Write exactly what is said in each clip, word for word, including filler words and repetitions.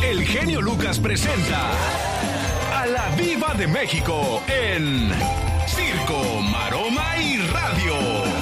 el genio Lucas presenta a la Diva de México en Circo, Maroma y Radio.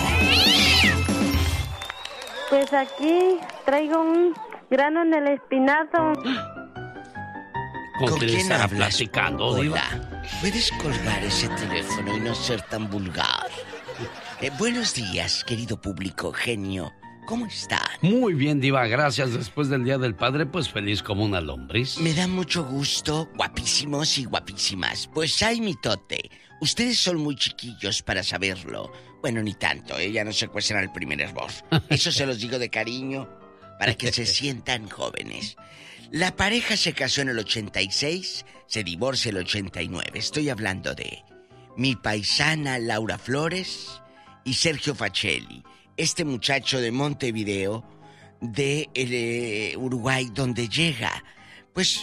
Pues aquí traigo un grano en el espinazo. ¿Con, ¿Con quién hablas? Platicando, Hola. Diva. ¿Puedes colgar ese teléfono y no ser tan vulgar? Eh, buenos días, querido público, genio. ¿Cómo están? Muy bien, Diva, gracias. Después del Día del Padre, pues feliz como una lombriz. Me da mucho gusto, guapísimos y guapísimas. Pues hay mitote. Ustedes son muy chiquillos para saberlo. Bueno, ni tanto, ¿eh? Ya no se cuecen al primer hervor. Eso se los digo de cariño, para que se sientan jóvenes. La pareja se casó en el ochenta y seis, se divorcia en el ochenta y nueve. Estoy hablando de mi paisana Laura Flores y Sergio Facelli, este muchacho de Montevideo, de eh, Uruguay, donde llega. Pues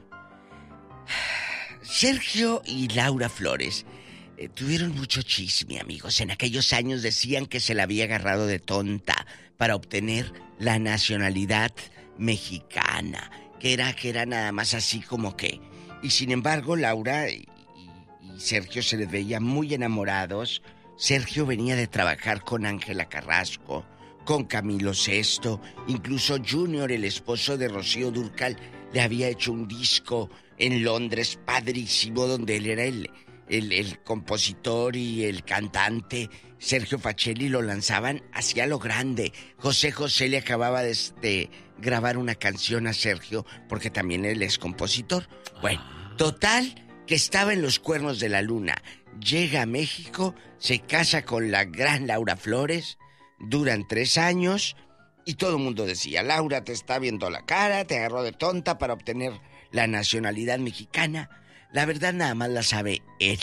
Sergio y Laura Flores eh, tuvieron mucho chisme, amigos. En aquellos años decían que se la había agarrado de tonta para obtener la nacionalidad mexicana, que era, que era nada más así como que. Y sin embargo, Laura y, y Sergio se les veía muy enamorados. Sergio venía de trabajar con Ángela Carrasco, con Camilo Sesto, incluso Junior, el esposo de Rocío Dúrcal, le había hecho un disco en Londres padrísimo, donde él era el, el, el compositor y el cantante. Sergio Facelli lo lanzaban hacia lo grande. José José le acababa de, de grabar una canción a Sergio, porque también él es compositor. Bueno, total, que estaba en los cuernos de la luna. Llega a México, se casa con la gran Laura Flores, duran tres años y todo el mundo decía, Laura te está viendo la cara, te agarró de tonta para obtener la nacionalidad mexicana. La verdad nada más la sabe él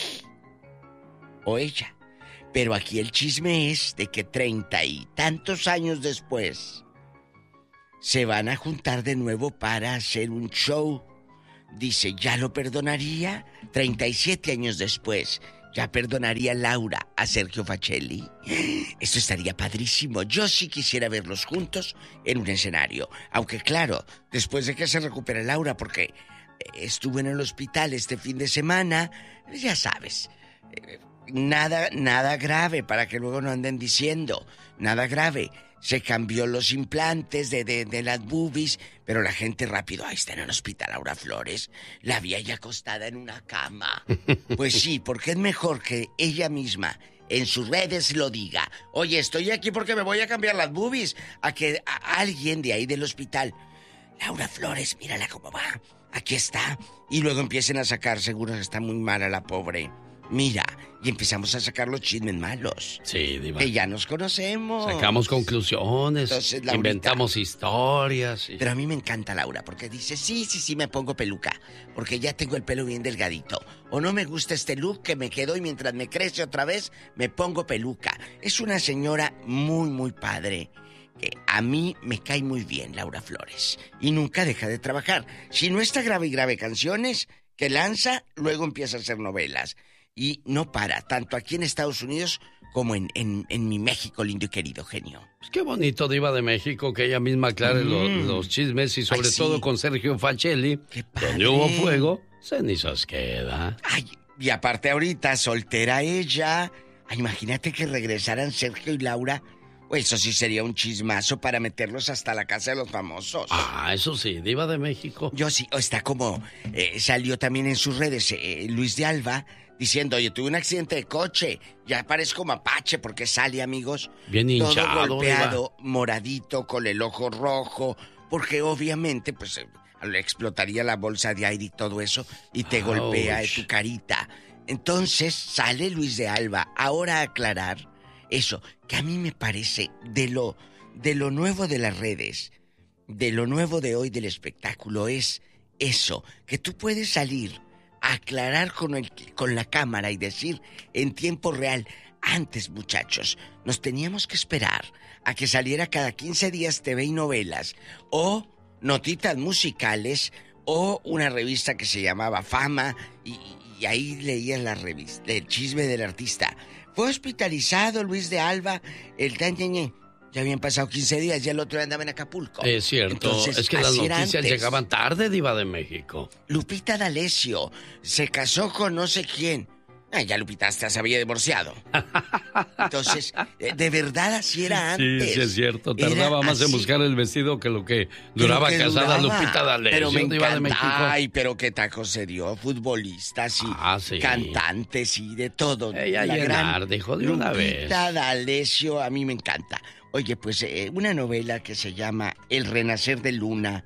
o ella. Pero aquí el chisme es de que treinta y tantos años después se van a juntar de nuevo para hacer un show. Dice, ¿ya lo perdonaría? treinta y siete años después, ¿ya perdonaría Laura a Sergio Facelli? Esto estaría padrísimo. Yo sí quisiera verlos juntos en un escenario. Aunque claro, después de que se recupere Laura, porque estuvo en el hospital este fin de semana, ya sabes, nada, nada grave, para que luego no anden diciendo, nada grave. Se cambió los implantes de, de, de las boobies, pero la gente rápido, ahí está en el hospital Laura Flores, la vi ya acostada en una cama. Pues sí, porque es mejor que ella misma en sus redes lo diga. Oye, estoy aquí porque me voy a cambiar las boobies. A que a alguien de ahí del hospital, Laura Flores, mírala cómo va, aquí está. Y luego empiecen a sacar, seguro que está muy mala la pobre. Mira, y empezamos a sacar los chismes malos. Sí, Diva. Que ya nos conocemos. Sacamos conclusiones. Entonces, Laurita, inventamos historias. Y... Pero a mí me encanta Laura, porque dice, sí, sí, sí, me pongo peluca, porque ya tengo el pelo bien delgadito. O no me gusta este look que me quedó y mientras me crece otra vez, me pongo peluca. Es una señora muy, muy padre. Que a mí me cae muy bien, Laura Flores. Y nunca deja de trabajar. Si no está grave y grave canciones que lanza, luego empieza a hacer novelas. Y no para, tanto aquí en Estados Unidos como en, en, en mi México lindo y querido, genio. Pues qué bonito, Diva de México, que ella misma aclare mm. los, los chismes y sobre Ay, todo sí. con Sergio Facelli. Qué padre. Donde hubo fuego, cenizas queda. Ay, y aparte ahorita, soltera ella. Ay, imagínate que regresaran Sergio y Laura. Eso sí sería un chismazo para meterlos hasta la casa de los famosos. Ah, eso sí, Diva de México. Yo sí, está como... Eh, salió también en sus redes eh, Luis de Alba... diciendo, oye, tuve un accidente de coche, ya parezco mapache porque sale, amigos. Bien hinchado, todo golpeado, Diva. Moradito, con el ojo rojo, porque obviamente, pues, le explotaría la bolsa de aire y todo eso, y te Ouch. golpea tu carita. Entonces, sale Luis de Alba, ahora a aclarar eso, que a mí me parece de lo, de lo nuevo de las redes, de lo nuevo de hoy del espectáculo, es eso, que tú puedes salir... aclarar con, el, con la cámara y decir en tiempo real. Antes, muchachos, nos teníamos que esperar a que saliera cada quince días T V y novelas, o notitas musicales, o una revista que se llamaba Fama, y, y ahí leían la revista, el chisme del artista. Fue hospitalizado Luis de Alba, el dañeñe. Ya habían pasado quince días, ya el otro día andaba en Acapulco. Es cierto. Entonces, es que las noticias llegaban tarde, Diva de México. Lupita D'Alessio se casó con no sé quién. Ay, ya Lupita hasta se había divorciado. Entonces, de verdad así era antes. Sí, sí es cierto. Tardaba más en buscar el vestido que lo que duraba que casada duraba. Lupita D'Alessio. Pero me Diva de México. Ay, pero qué tacos se dio. Futbolistas y ah, sí. cantantes y de todo. Ella la llenar, gran dijo de una vez. Lupita D'Alessio, a mí me encanta. Oye, pues eh, una novela que se llama El Renacer de Luna.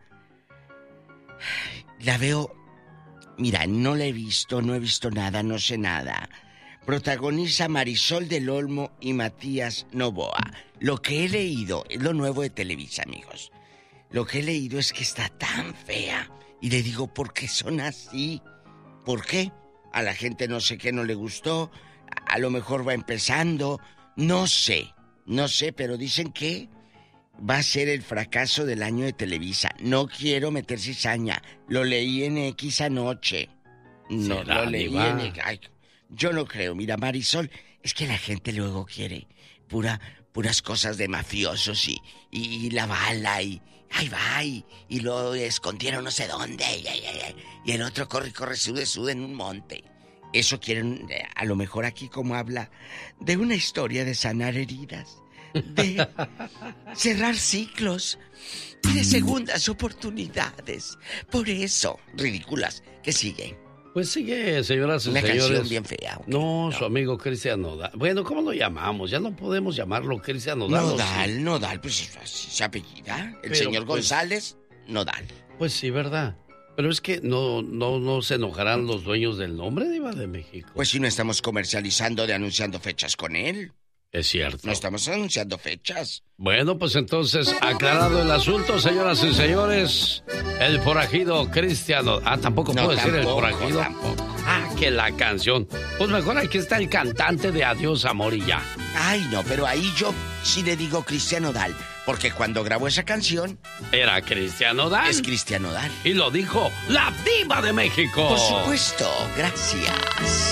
La veo... Mira, no la he visto, no he visto nada, no sé nada. Protagoniza Marisol del Olmo y Matías Novoa. Lo que he leído, es lo nuevo de Televisa, amigos. Lo que he leído es que está tan fea. Y le digo, ¿por qué son así? ¿Por qué? A la gente no sé qué no le gustó. A lo mejor va empezando. No sé, no sé, pero dicen que va a ser el fracaso del año de Televisa. No quiero meter cizaña. Lo leí en X anoche. No, lo leí en X. Ay, yo no creo. Mira, Marisol, es que la gente luego quiere pura, puras cosas de mafiosos y, y, y la bala y... Ahí va, y, y lo escondieron no sé dónde. Y, y, y, y el otro corre, corre, sude, sude en un monte. Eso quieren, a lo mejor aquí como habla, de una historia de sanar heridas. De cerrar ciclos y de segundas oportunidades. Por eso, ridículas. ¿Qué sigue? Pues sigue, señoras y Una señores. Una canción bien fea. Okay. No, su amigo Cristian Nodal. Bueno, ¿cómo lo llamamos? Ya no podemos llamarlo Cristian Nodal. Nodal, sí. Nodal, pues se apellida. El Pero, señor pues, González, Nodal. Pues sí, ¿verdad? Pero es que no, no, no se enojarán los dueños del nombre, Diva de México. Pues si no estamos comercializando de anunciando fechas con él. Es cierto. No estamos anunciando fechas. Bueno, pues entonces, aclarado el asunto, señoras y señores, el forajido Cristiano... Ah, tampoco no, puedo tampoco, decir el forajido. Tampoco. Ah, que la canción. Pues mejor aquí está el cantante de Adiós, Amor y Ya. Ay, no, pero ahí yo sí le digo Cristian Nodal, porque cuando grabó esa canción... Era Cristian Nodal. Es Cristian Nodal. Y lo dijo la Diva de México. Por supuesto, gracias.